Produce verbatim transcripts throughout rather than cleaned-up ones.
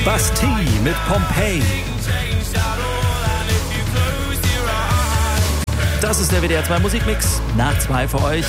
Bastille mit Pompeii. Das ist der W D R zwei Musikmix. Nach zwei für euch.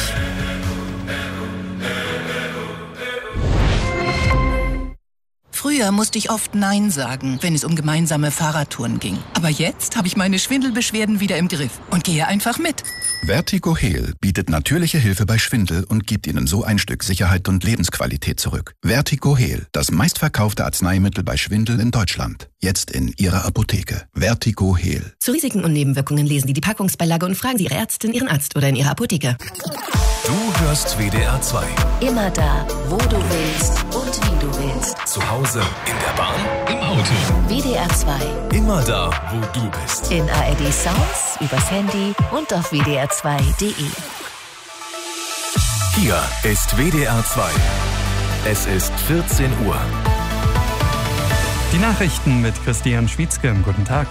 Früher musste ich oft Nein sagen, wenn es um gemeinsame Fahrradtouren ging. Aber jetzt habe ich meine Schwindelbeschwerden wieder im Griff und gehe einfach mit. Vertigo Heal bietet natürliche Hilfe bei Schwindel und gibt Ihnen so ein Stück Sicherheit und Lebensqualität zurück. Vertigo Heal, das meistverkaufte Arzneimittel bei Schwindel in Deutschland. Jetzt in Ihrer Apotheke. Vertigo Heal. Zu Risiken und Nebenwirkungen lesen Sie die Packungsbeilage und fragen Sie Ihre Ärztin, Ihren Arzt oder in Ihrer Apotheke. Du hörst W D R zwei. Immer da, wo du willst und wie du willst. Zu Hause, in der Bahn, im Auto. W D R zwei. Immer da, wo du bist. In A R D Sounds, übers Handy und auf w d r zwei punkt d e. Hier ist W D R zwei. Es ist vierzehn Uhr. Die Nachrichten mit Christian Schwietzke. Guten Tag.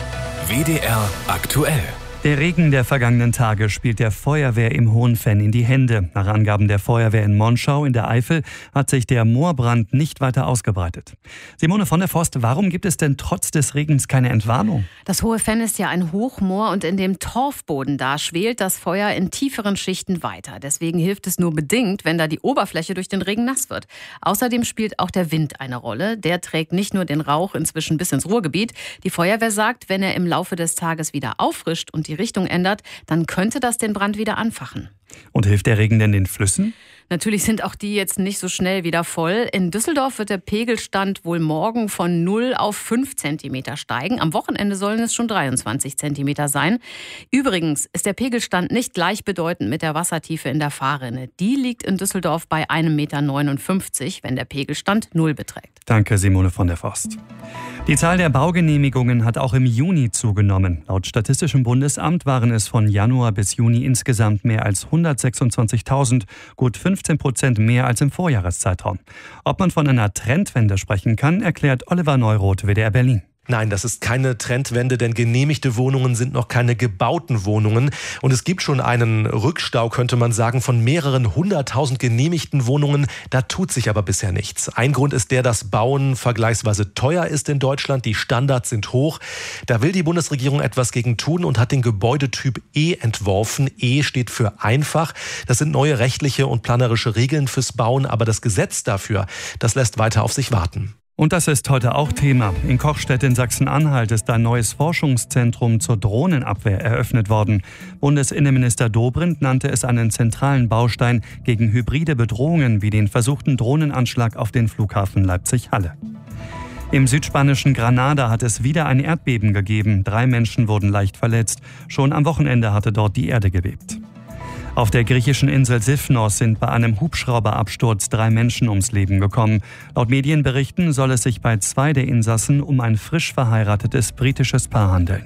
W D R aktuell. Der Regen der vergangenen Tage spielt der Feuerwehr im Hohenfenn in die Hände. Nach Angaben der Feuerwehr in Monschau in der Eifel hat sich der Moorbrand nicht weiter ausgebreitet. Simone von der Forst, warum gibt es denn trotz des Regens keine Entwarnung? Das Hohe-Fenn ist ja ein Hochmoor und in dem Torfboden da schwelt das Feuer in tieferen Schichten weiter. Deswegen hilft es nur bedingt, wenn da die Oberfläche durch den Regen nass wird. Außerdem spielt auch der Wind eine Rolle. Der trägt nicht nur den Rauch inzwischen bis ins Ruhrgebiet. Die Feuerwehr sagt, wenn er im Laufe des Tages wieder auffrischt und die die Richtung ändert, dann könnte das den Brand wieder anfachen. Und hilft der Regen denn den Flüssen? Natürlich sind auch die jetzt nicht so schnell wieder voll. In Düsseldorf wird der Pegelstand wohl morgen von null auf fünf Zentimeter steigen. Am Wochenende sollen es schon dreiundzwanzig Zentimeter sein. Übrigens ist der Pegelstand nicht gleichbedeutend mit der Wassertiefe in der Fahrrinne. Die liegt in Düsseldorf bei einem Meter neunundfünfzig, wenn der Pegelstand null beträgt. Danke, Simone von der Forst. Die Zahl der Baugenehmigungen hat auch im Juni zugenommen. Laut Statistischem Bundesamt waren es von Januar bis Juni insgesamt mehr als hundertsechsundzwanzigtausend, gut fünfzehn Prozent mehr als im Vorjahreszeitraum. Ob man von einer Trendwende sprechen kann, erklärt Oliver Neuroth, W D R Berlin. Nein, das ist keine Trendwende, denn genehmigte Wohnungen sind noch keine gebauten Wohnungen. Und es gibt schon einen Rückstau, könnte man sagen, von mehreren hunderttausend genehmigten Wohnungen. Da tut sich aber bisher nichts. Ein Grund ist der, dass Bauen vergleichsweise teuer ist in Deutschland. Die Standards sind hoch. Da will die Bundesregierung etwas gegen tun und hat den Gebäudetyp E entworfen. E steht für einfach. Das sind neue rechtliche und planerische Regeln fürs Bauen. Aber das Gesetz dafür, das lässt weiter auf sich warten. Und das ist heute auch Thema. In Kochstedt in Sachsen-Anhalt ist ein neues Forschungszentrum zur Drohnenabwehr eröffnet worden. Bundesinnenminister Dobrindt nannte es einen zentralen Baustein gegen hybride Bedrohungen wie den versuchten Drohnenanschlag auf den Flughafen Leipzig-Halle. Im südspanischen Granada hat es wieder ein Erdbeben gegeben. Drei Menschen wurden leicht verletzt. Schon am Wochenende hatte dort die Erde gebebt. Auf der griechischen Insel Sifnos sind bei einem Hubschrauberabsturz drei Menschen ums Leben gekommen. Laut Medienberichten soll es sich bei zwei der Insassen um ein frisch verheiratetes britisches Paar handeln.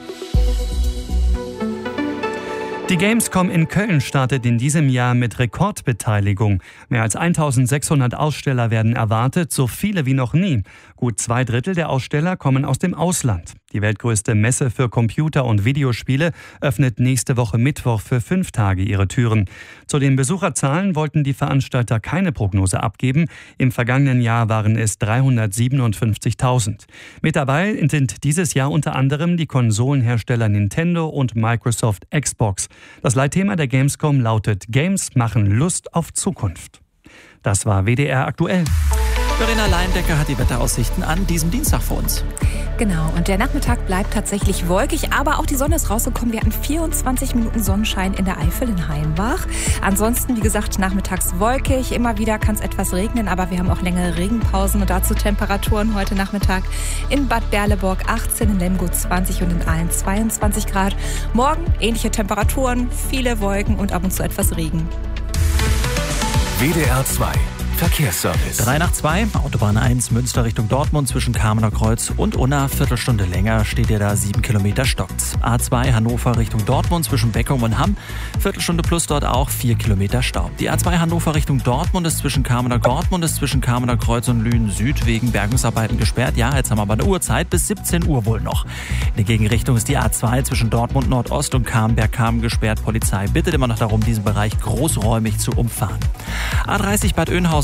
Die Gamescom in Köln startet in diesem Jahr mit Rekordbeteiligung. Mehr als eintausendsechshundert Aussteller werden erwartet, so viele wie noch nie. Gut zwei Drittel der Aussteller kommen aus dem Ausland. Die weltgrößte Messe für Computer- und Videospiele öffnet nächste Woche Mittwoch für fünf Tage ihre Türen. Zu den Besucherzahlen wollten die Veranstalter keine Prognose abgeben. Im vergangenen Jahr waren es dreihundertsiebenundfünfzigtausend. Mit dabei sind dieses Jahr unter anderem die Konsolenhersteller Nintendo und Microsoft Xbox. Das Leitthema der Gamescom lautet: Games machen Lust auf Zukunft. Das war W D R aktuell. Verena Leindecker hat die Wetteraussichten an diesem Dienstag vor uns. Genau, und der Nachmittag bleibt tatsächlich wolkig, aber auch die Sonne ist rausgekommen. Wir hatten vierundzwanzig Minuten Sonnenschein in der Eifel in Heimbach. Ansonsten, wie gesagt, nachmittags wolkig. Immer wieder kann es etwas regnen, aber wir haben auch längere Regenpausen und dazu Temperaturen heute Nachmittag in Bad Berleburg achtzehn, in Lemgo zwanzig und in Aalen zweiundzwanzig Grad. Morgen ähnliche Temperaturen, viele Wolken und ab und zu etwas Regen. W D R zwei Verkehrsservice. drei nach zwei, Autobahn eins, Münster Richtung Dortmund zwischen Kamener Kreuz und Unna. Viertelstunde länger steht ihr da, sieben Kilometer stockt. A zwei Hannover Richtung Dortmund zwischen Beckum und Hamm. Viertelstunde plus dort auch, vier Kilometer Stau. Die A zwei Hannover Richtung Dortmund ist zwischen Kamener Dortmund ist zwischen Kamener Kreuz und Lünen Süd wegen Bergungsarbeiten gesperrt. Ja, jetzt haben wir aber eine Uhrzeit, bis siebzehn Uhr wohl noch. In der Gegenrichtung ist die A zwei zwischen Dortmund Nordost und Camberg-Kamen gesperrt. Polizei bittet immer noch darum, diesen Bereich großräumig zu umfahren. A dreißig Bad Oeynhausen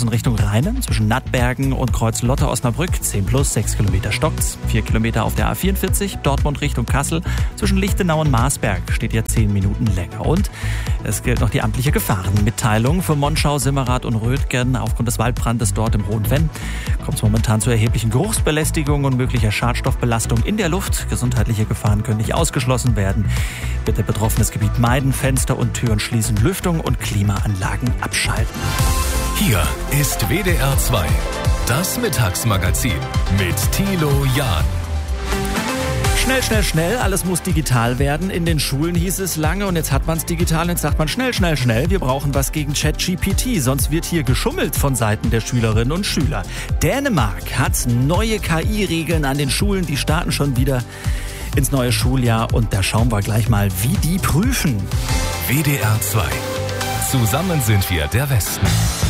Oberhausen Richtung Rheine. Zwischen Nattbergen und Kreuz-Lotte-Osnabrück zehn plus, sechs Kilometer stockt's. vier Kilometer auf der A vierundvierzig, Dortmund Richtung Kassel. Zwischen Lichtenau und Marsberg steht ja zehn Minuten länger. Und es gilt noch die amtliche Gefahrenmitteilung für Monschau, Simmerath und Rötgen. Aufgrund des Waldbrandes dort im Hohen Venn kommt es momentan zu erheblichen Geruchsbelästigungen und möglicher Schadstoffbelastung in der Luft. Gesundheitliche Gefahren können nicht ausgeschlossen werden. Bitte betroffenes Gebiet meiden, Fenster und Türen schließen, Lüftung und Klimaanlagen abschalten. Hier ist W D R zwei, das Mittagsmagazin mit Thilo Jahn. Schnell, schnell, schnell, alles muss digital werden. In den Schulen hieß es lange und jetzt hat man es digital und jetzt sagt man schnell, schnell, schnell. Wir brauchen was gegen ChatGPT, sonst wird hier geschummelt von Seiten der Schülerinnen und Schüler. Dänemark hat neue K I-Regeln an den Schulen, die starten schon wieder ins neue Schuljahr und da schauen wir gleich mal, wie die prüfen. W D R zwei. Zusammen sind wir der Westen.